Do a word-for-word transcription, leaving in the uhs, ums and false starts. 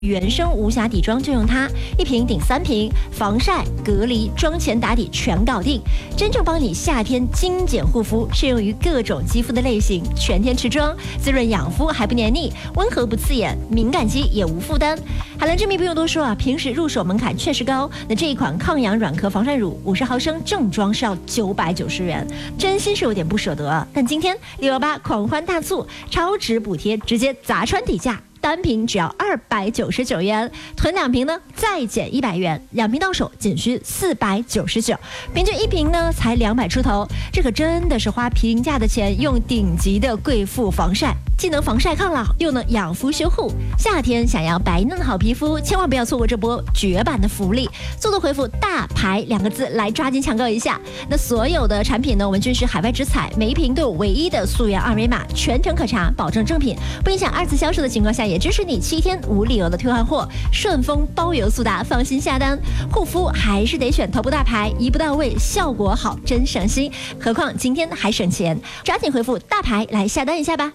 原生无瑕底妆就用它，一瓶顶三瓶，防晒、隔离、妆前打底全搞定，真正帮你夏天精简护肤，适用于各种肌肤的类型，全天持妆，滋润养肤还不黏腻，温和不刺眼，敏感肌也无负担。海蓝之谜不用多说啊，平时入手门槛确实高，那这一款抗氧软壳防晒乳五十毫升正装是要九百九十元，真心是有点不舍得。但今天六幺八狂欢大促，超值补贴直接砸穿底价。单瓶只要二百九十九元，囤两瓶呢再减一百元，两瓶到手仅需四百九十九，平均一瓶呢才两百出头，这可真的是花平价的钱用顶级的贵妇防晒，既能防晒抗老，又能养肤修护。夏天想要白嫩好皮肤，千万不要错过这波绝版的福利，速度回复大牌两个字来抓紧抢购一下。那所有的产品呢，我们均是海外直采，每一瓶都有唯一的溯源二维码，全程可查，保证正品，不影响二次销售的情况下，也支持你七天无理由的退换货，顺丰包邮速达，放心下单。护肤还是得选头部大牌，一步到位，效果好，真省心。何况今天还省钱，抓紧回复大牌来下单一下吧。